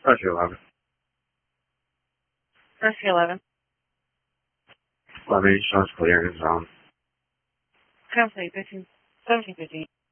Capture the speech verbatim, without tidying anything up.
Roger eleven. Rescue eleven. eleven, shows clear in zone. Complete. fifteen, seventeen fifteen.